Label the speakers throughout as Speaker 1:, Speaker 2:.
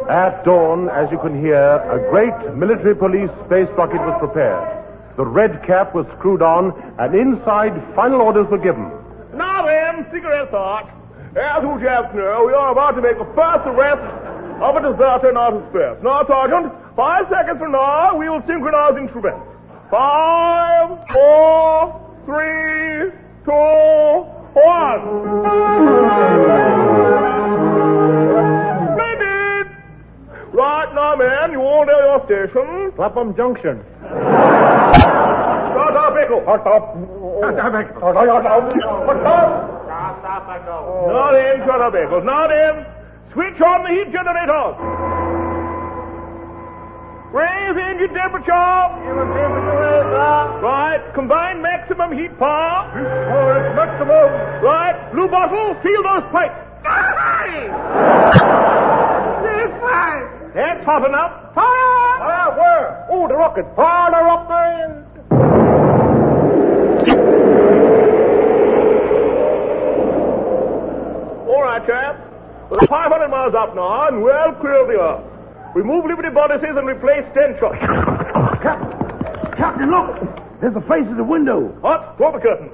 Speaker 1: At dawn, as you can hear, a great military police space rocket was prepared. The red cap was screwed on, and inside, final orders were given.
Speaker 2: Now then, cigarette talk. As you chaps know, we are about to make the first arrest of a deserter in outer space. Now, Sergeant, 5 seconds from now, we will synchronize instruments. 5, 4, 3, 2, 1. Splendid! Right now, men, you all know your station.
Speaker 1: Clapham Junction.
Speaker 2: Start our vehicle. Now then, shut our vehicles. Now then, switch on the heat generators. Raise engine temperature. Right, combine maximum heat power. Maximum. Right, blue bottle, seal those pipes. That's hot enough. Fire!
Speaker 1: Where? Oh, the rocket. Fire the rocket!
Speaker 2: All right, chaps. We're 500 miles up now and well clear of the Earth. Remove Liberty bodices and replace 10 shots.
Speaker 1: Captain, look! There's a face at the window.
Speaker 2: What? Draw the curtains.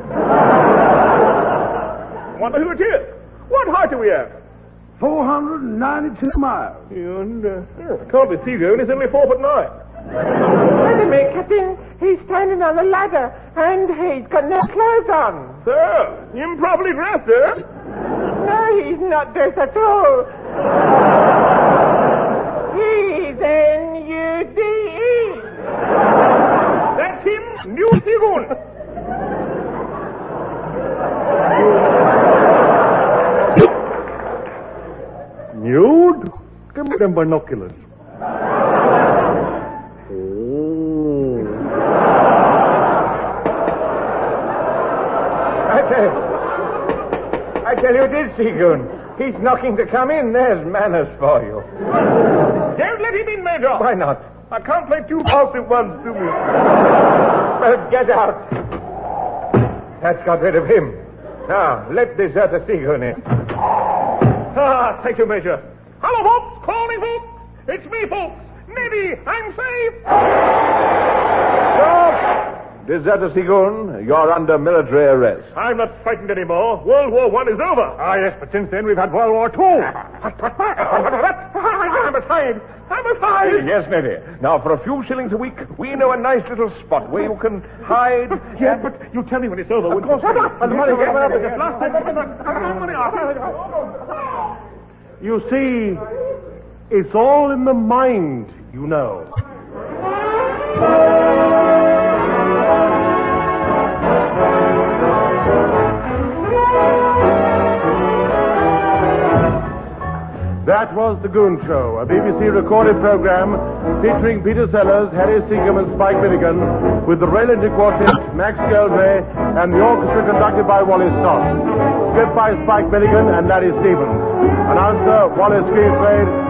Speaker 2: Wonder who it is. What height are we at?
Speaker 1: 492 miles.
Speaker 2: Can't be Seagoon. He's only 4'9".
Speaker 3: Wait a minute, Captain. He's standing on a ladder, and he's got no clothes on.
Speaker 2: Sir, improperly dressed, sir.
Speaker 3: No, he's not dressed at all. He's N-U-D-E.
Speaker 2: That's him, New Seagoon.
Speaker 1: Nude? Give me them binoculars.
Speaker 4: I tell you, it is Seagoon. He's knocking to come in. There's manners for you.
Speaker 2: Don't let him in, Major.
Speaker 4: Why not?
Speaker 2: I can't play 2 parts at once, do we?
Speaker 4: Well, get out. That's got rid of him. Now, let deserter Seagoon in.
Speaker 2: Ah, thank you, Major. Hello, folks. Calling, folks. It's me, folks. Neddy, I'm safe.
Speaker 4: Stop! Deserter Seagoon, you're under military arrest.
Speaker 2: I'm not frightened anymore. World War I is over.
Speaker 1: Ah, yes, but since then we've had World War II.
Speaker 2: I'm afraid. I'm afraid.
Speaker 4: Yes, Neddy. Now, for a few shillings a week, we know a nice little spot where you can hide.
Speaker 2: Yes, but you tell me when it's over.
Speaker 4: Of course.
Speaker 1: You see, it's all in the mind, you know. That was The Goon Show, a BBC recorded program featuring Peter Sellers, Harry Seacombe and Spike Milligan, with the Raylandi Quartet, Max Geldray, and the orchestra conducted by Wallace Stott. Script by Spike Milligan and Larry Stevens. Announcer Wallace Greenslade.